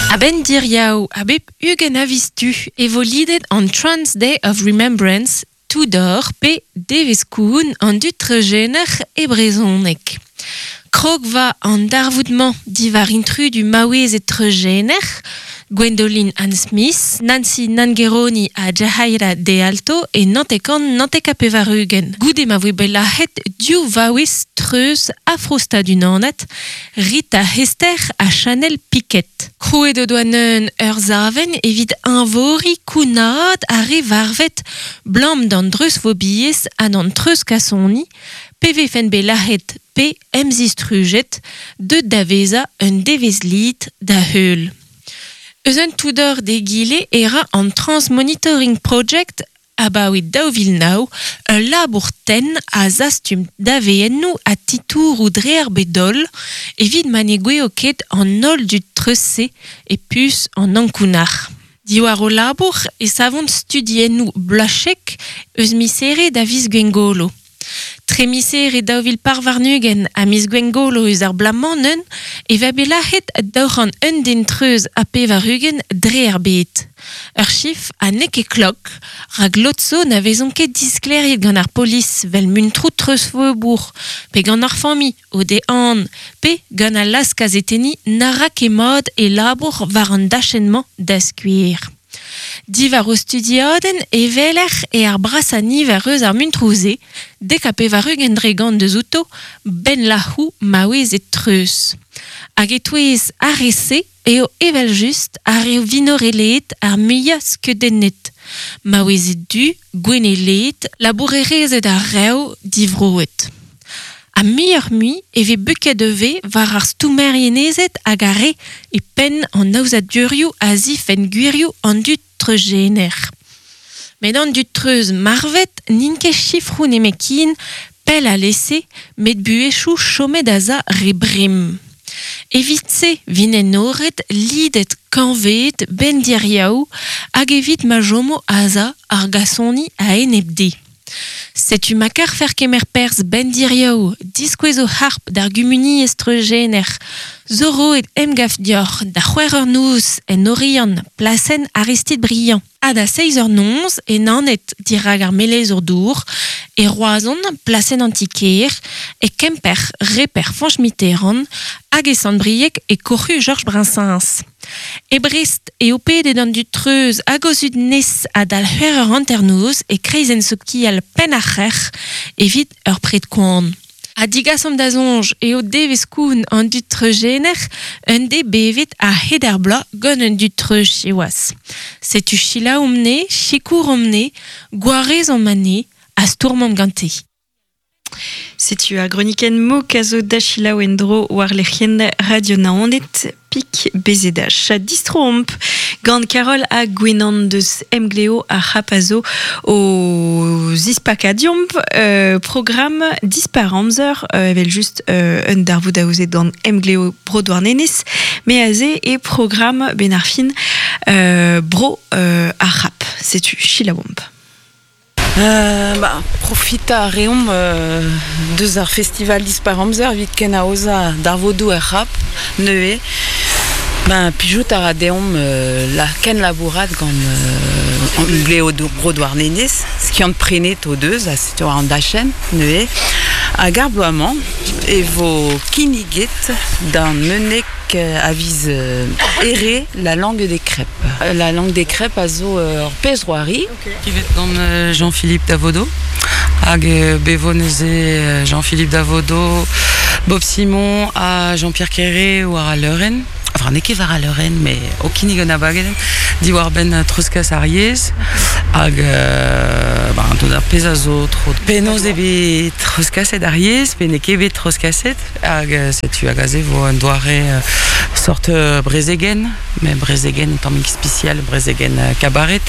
Ben diriao, bep ugen avistu evolidet on Trans Day of Remembrance Tudor pe deveskoun an dutregener e brezonek. Krog va an darvoudement divar intru du mawez et tregener, Gwendoline Ann Smith, Nancy Nangeroni a Jahaira de Alto et Nanteka Pevarugen. Goude ma bella het du vawis treus afrosta du nanet, Rita Hester a Chanel Piquet. Kroe de douanen zaven evit invori kounad a revarvet blam d'an dreus vobies an an treus kassoni, PV fen bella het P emzistruget de daveza un devezlit da heul. Eus Tudor de Gile era an Transmonitoring Project abawit daou Vilnau, un labour ten a zastum daveennou a titour ou dreer bedol, evit manegweo ket an ol du treusse e pus an ankounar. Diwar o labour e savont studiennou blachek eus misere da vis gwengolo. Tremisere daouvil parvarnugen a mis gwengolo eus ar blamannen e va belahet daouran un den treuz a pevarugen dreer bet. Ur chif a neke klok, rag lotso na vezon ket disklerit gant ar polis vel muntrou treuz voebour, pe gant ar fami o de an, pe gant a las kazeteni nara ke mod e labour var an dachenman da skuir. Divar o studioden e veler e ar brasani ver eus ar muntrouze, dek a pevarugen dregant de zouto, ben lahou mawez et treus. Hag e touez arese eo evel just ar eo vinoreleet ar muia skedennet. Mawez et du, gwenelet, labourerezet ar reo divroet. A muier mui eve buket de var ar stoumerienezet hag a re e pen an aouzadurioù a zif en gwirioù an dut tregener. Met an dut treuz marvet ninke chifroun emekin pel a lese met buechou chomet a za re brim. Evitse vinen oret lidet kanvet ben diriaou hag evit ma jomo a za ar gasoni a enebde. Setu makar fer kemer pers ben diriaou, diskouezo harp d'ar gumuni estregener, zoro et emgaf dior, da c'hwer nous en orion, plasen Aristide Briand. A da 6h11 e nanet dirag ar melez ur dour, e roazon plasen antiker, e kemper reper Fanch Mitterrand, hag e Sandbriek e korru Georges Brassens. E Brest e opedet an dut treuz hag ozud nes a dal c'hwer ur anternouz e kreizen soki al pen ar c'her evit ur pred koan. A digasom da zonj eo devezkoun an dut treugener, un de bevet a heder bla gant un dut treuz cheoaz. Setu chila omne, chikour omne, gwarez omane, a stourmam gante. Setu a groniken mo kazo da chila wendro war lec'hien radio naonet pik bezedach. A distromp gant Karol a gwenan deus emgleo a rapazo o zispakadiomp program disparamzer evel just un darvou daouzet dan emgleo bro douar nenez me aze e program benarfin bro a rap. Setu chila womp. Profita reom deus ar festival disparamzer vit ken a oza d'ar vodou er rap neue. Pijout a deom la ken labourat gant gleo bro douar nenez, skiant prenet o deus a setu an dachen neue. A garbloamant e vo kiniget d'an menek a viz ere la langue des crêpes. La langue des crêpes a zo pez roari. Kivet gant Jean-Philippe Davodo. Hag bevoneze Jean-Philippe Davodo, Bob Simon a Jean-Pierre Kéré ou a Leuren. Enfin, neke var a Leuren, mais o kinigon a bagen. Diwar ben treuskas a riez. Hag tout da pez a zo tro. Penoz ebe treuskaset a riez, pe neke ebe treuskaset. Hag setu hag aze vo un doare sorte brezegen, mais brezegen en tamik spécial, brezegen cabaret.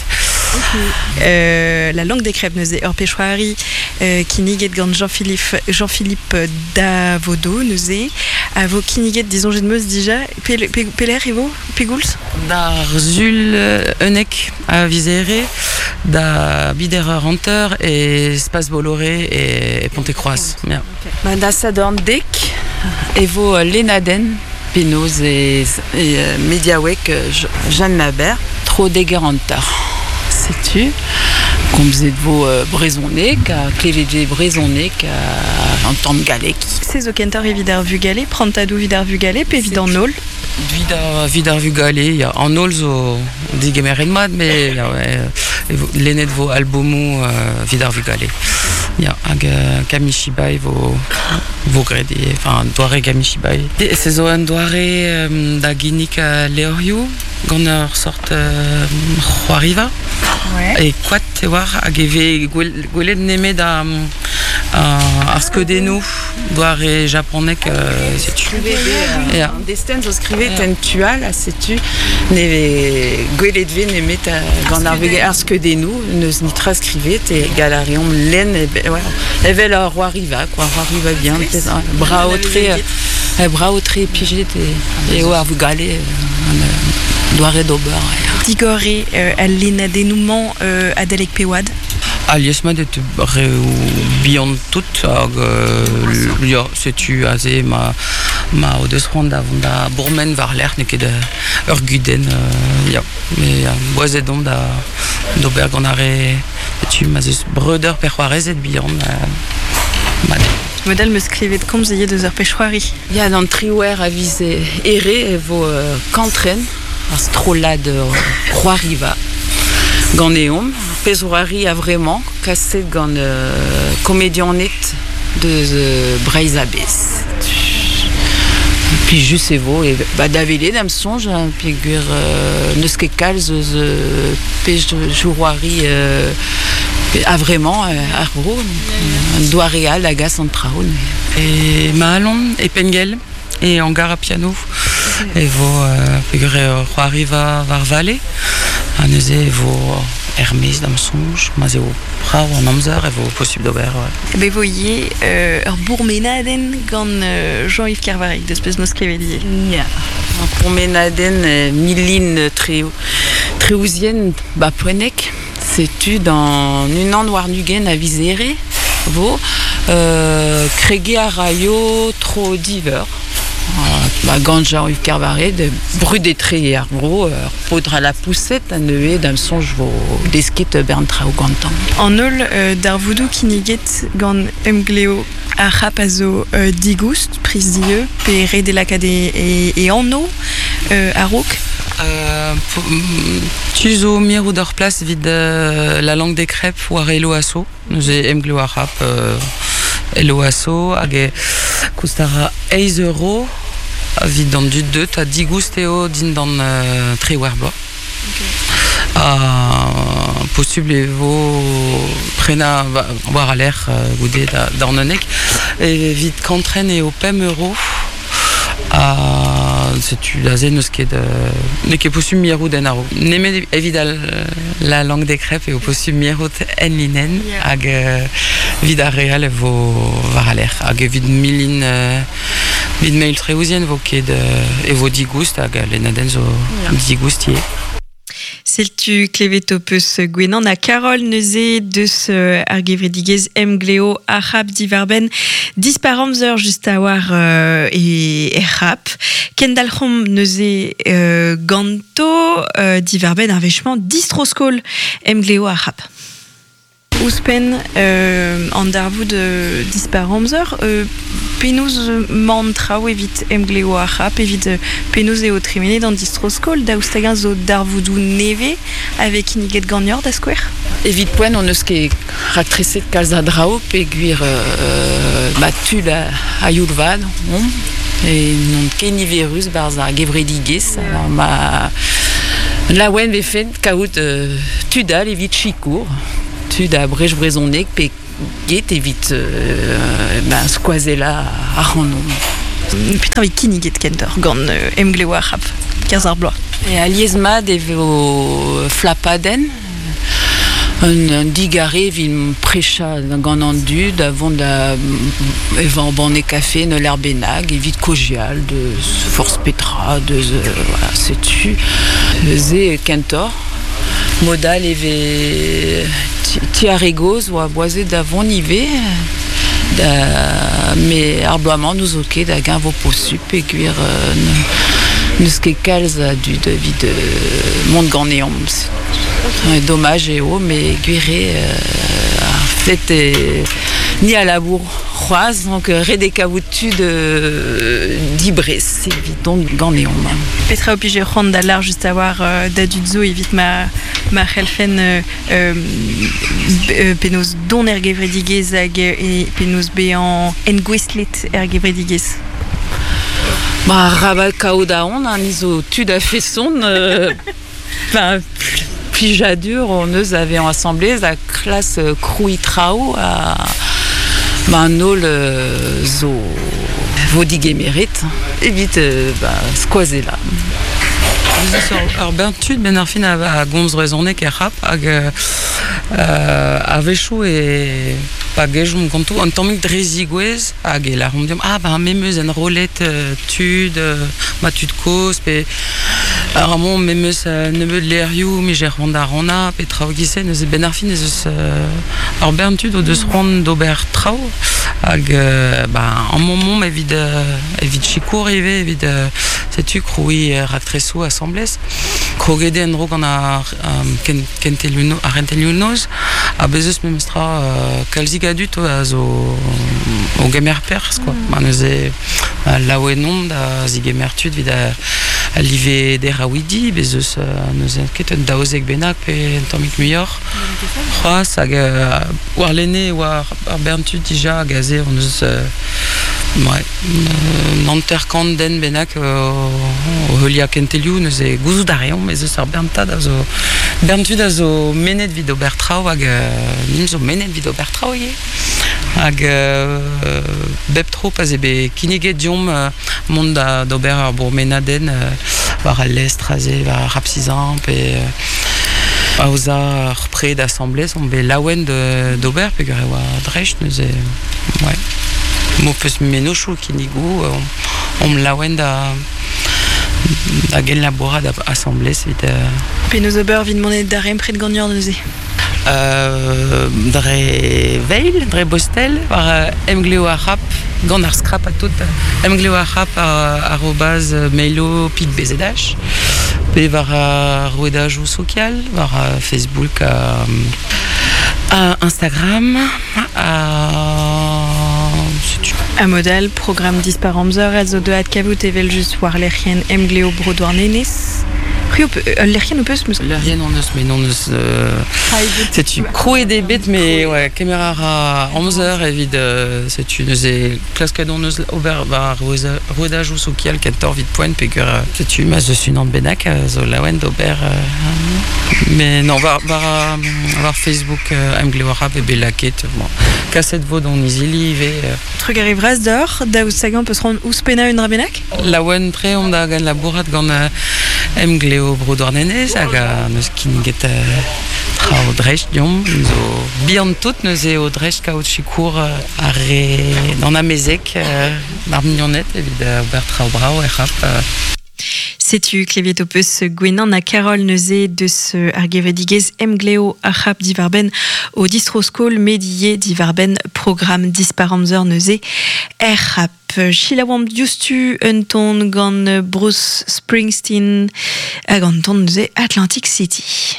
La langue des crêpes neuze ur pechroari kiniget gant Jean-Philippe Davodo neuze a vo kiniget disons jet meus dija peler evo pegouls d'ar zul eunek a vizere da bider ranteur et Spas Bolloré et Ponte-Croix. Da sadorn dek evo Lenaden Pénose et Mediawek Jeanne Nabert, trop dégueranteur. Sais-tu? Comme vous êtes vos Brésonnek, Clévédé Brésonnek, en temps de galek. C'est au Kentor et Vidar Vugalé, Prantadou Vidar Vugalé, puis Vidar Nol. Vidar Vugalé, il y a en Nol, dit Gemerenmad, mais l'aîné de vos albums Vidar Vugalé. Il y a un Kamishibai, vos grédés, enfin, Doiré Kamishibai. C'est un Doiré d'Aginik Leoriou, qu'on sorte Roariva. Et quoi te voir, agave Goulet Neme da Arskedenu, Doiré japonais que c'est tu. Destin zo scrivet tentual, sais-tu, neve Goulet de Neme ta Ganarvege Arskedenu, ne nitra scrivet et galarion len et vel Roariva quoi, Roariva bien, bras au trait pigé et au Arvugalé. Doiré d'Ober. Digoré, Alina dénouement Adelek Pewad. Aliesma de te bien tout, c'est tu azé ma odesronde avonda Bourmen Varler n'est que de Urguden, mais boisé d'om d'Ober gonaré tu m'as brother perroirez et bien Modèle me scrivait comme zayé 2 heures pêchoirie. Il y a dans le triouer avisé erré et vos cantraines. Astrolade Roariva Ganéum Pézourari a vraiment cassé dans comédionnette de Braisabès. Puis juste vous et Davile dame songe puis ne ce que calze pêche jouerie a vraiment arro doit réal la gasse en traun et Malon et Pengel et Hangar à piano. Et vous figurez Roariva Varvalé, Anezé vous Hermès dans songe, mais vous Prau en Amzer et vous possible d'Aubert. Mais voyez, Bourmenaden quand Jean-Yves Carvarec d'espèce de Noscavelier. Bourmenaden Miline Tréousienne Baponek, c'est-tu dans une an noir nugen à Viséré, vous Crégué à Rayo trop divers. Quand Jean-Yves Carvaré de brut des traits et arbres, poudre à la poussette, à neuer d'un songe vos desquites Berntra ou Gantan. En ol d'Arvoudou qui niguet gant emgleo à rapazo digust, prise d'yeux, péré de l'acadé et en eau à rouk. Tuzo mirou d'or place vide la langue des crêpes ou à Elo Asso. Nous emgleo à rap Elo Asso, agé costara 11 €. Vide dans du 2, t'as 10 goustéo din dans très werblo. Possible et vos prena voir à l'air goudé dans le nec et vide qu'entraîne et au PM euro. C'est tu la zène ce qui est de mais qui est possible mirou denaro. N'aimez évidemment la langue des crêpes et au possible mirou en linen ag vida réal vos var à l'air ag vide miline vid mail très ousienne vos qui de et vos digust ag les nadenzo digustier. Celle-tu clévétopus gwenan a Carole Nezé de ce argevredigez emgleo arab diverben disparamzer juste à war et rap Kendalchom Nezé ganto diverben arvechement distroskol emgleo arab. Ouspen en darvou de disparamzer Penaos mantrao evit emgleo a rap, evit penaos eo tremene dans distroskol, da oustagan zo darvoudou neve avec iniget gagnor da square. Evit poen on eus ket raktreset kalz a drao pe guir batu a youlvad, et non ket niverus barz a gevredigez, ma la oen ve fet kaout tudal evit chikour, tud a brej brezonnek pe get évite squazella à Ranon. Puis travaille qui n'y get Kentor, gant emgleo a rap, 15 arblois. Et à Liesma des flapaden, un digaré vin précha gant andu d'avant de evan bonnet café ne l'herbenag évite cogial de force petra de voilà c'est tu zé Kentor. Modal et tiaregos ou à boiser d'avant nivé mais arbloiement nous ok d'agin vos possup et cuire nous ce qu'elles du devis de monde ganéant. Dommage et haut, mais cuiré fait ni à la bourre croise, donc redécavoutu d'Ibris, c'est vite donc ganéant. Petra opige ronde large juste à voir d'adutzo évite ma helfen penos don ergevredigez et penos béant engwistlit ergevredigez. Bah rabat kaudaon un iso tu da fait son puis j'adore on nous avait assemblé la classe Crouitrao à Manol zo vodige mérite évite squazer là. Bentud ben arfin a gomz raisonné qu'à rap avait chou et pas gejum kanto en tant que drezigouez a gela on dit memeuse en rolette tud ma tud cause pe ramon memeuse ne me l'eriou mi j'ai ronda rona petra ogise ne ben arfin ne bentud o de ronde d'ober trau ag en moment évide chicour rivé évide sais-tu croui ractresso assemblés krogede en rog on a kenteluno arentelunos a bezus memestra kalzigadut o gamer pers quoi maneze la wenom da zigemertud vid a live der rawidi bezus nous keten daozek benak pe tomik meilleur crois ag war lene war bentud déjà gazé on nous nanterkanden benak o helia kenteliou nous e gouzou d'arion mais ce sort bentad azo bentud azo menet vid obertrao ag nimzo menet vid obertrao ye ag beptro pas ebe kinege diom monde d'ober bourmenaden var l'est rasé var rapsizan pe auza repris d'assemblée son be lawen d'ober pe gare wa drecht nous e mo peus menochou kinigou on lawen da gen laborat d'assemblée c'est penos ober vid monet d'arem près de gagneur de dre veil dre bostel war emgleo a rap gant ar scrap a tout emgleo a rap arrobas mailo pic bzh pe war rouedajou social war Facebook Instagram a modèle programme disparamzer also de adkavut evel just war lerien emgleo brodoir nenes lerien opus lerien on mais non c'est tu croé des bêtes mais ouais caméra à 11h évidemment c'est tu nous est classe cadon nous ober var rodage ou social 14 vite point pegur c'est tu mas de sunant benak zo lawen d'ober mais non va Facebook emgleo rap et belaket bon cassette vaudon isili ve truc arrivera d'or da ou sagan peut se rendre ou spena une rabenak lawen pré on da gan la bourrat gant emgleo brodoir nenes aga neus kinget trao drecht diom zo bihan tout neus e o drecht kaout chikour arre dans a mezek mar mignonnet evit ober trao brao e rap Sais-tu Cléviet opus Gwenan a Carole Neuzé de ce Argevedigez Emgleo Achap Divarben au Distroscol Médié Divarben Programme Disparamzer Neuzé Erhap Chilawam Diustu Unton Gan Bruce Springsteen Aganton Neuzé Atlantic City.